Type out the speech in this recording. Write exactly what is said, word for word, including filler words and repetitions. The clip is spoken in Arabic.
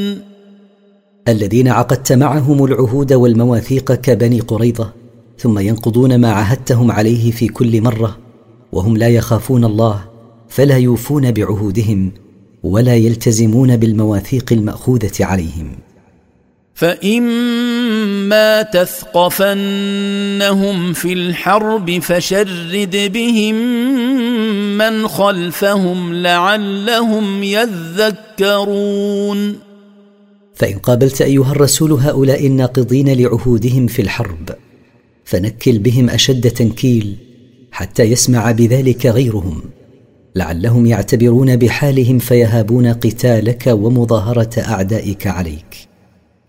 الذين عقدت معهم العهود والمواثيق كبني قريظة، ثم ينقضون ما عهدتهم عليه في كل مرة وهم لا يخافون الله، فلا يوفون بعهودهم ولا يلتزمون بالمواثيق المأخوذة عليهم. فإما تثقفنهم في الحرب فشرد بهم من خلفهم لعلهم يذكرون. فإن قابلت أيها الرسول هؤلاء الناقضين لعهودهم في الحرب فنكل بهم أشد تنكيل حتى يسمع بذلك غيرهم، لعلهم يعتبرون بحالهم فيهابون قتالك ومظاهرة أعدائك عليك.